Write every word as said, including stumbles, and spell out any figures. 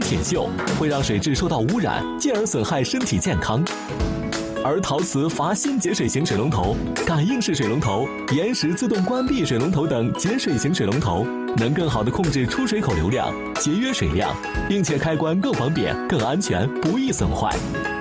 铁锈，会让水质受到污染，进而损害身体健康。而陶瓷阀芯节水型水龙头、感应式水龙头、延时自动关闭水龙头等节水型水龙头，能更好地控制出水口流量，节约水量，并且开关更方便、更安全，不易损坏。